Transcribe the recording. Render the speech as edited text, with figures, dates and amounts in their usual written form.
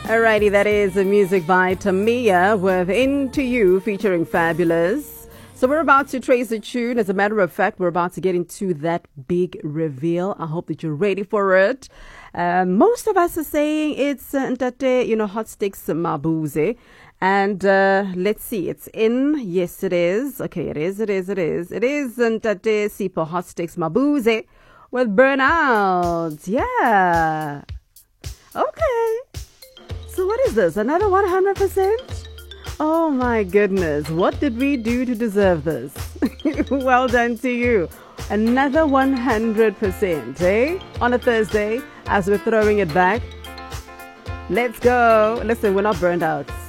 Alrighty, that is the music by Tamia with Into You featuring Fabulous. So we're about to trace the tune. As a matter of fact, we're about to get into that big reveal. I hope that you're ready for it. Most of us are saying it's Ntate, Hot Sticks Mabuze. And let's see, it's in. Yes, it is. Okay, it is. It is Ntate Sipho Hot Sticks Mabuze with Burnout. Yeah. Okay. So what is this? Another 100%? Oh my goodness. What did we do to deserve this? Well done to you. Another 100%, eh? On a Thursday, as we're throwing it back. Let's go. Listen, we're not burned out.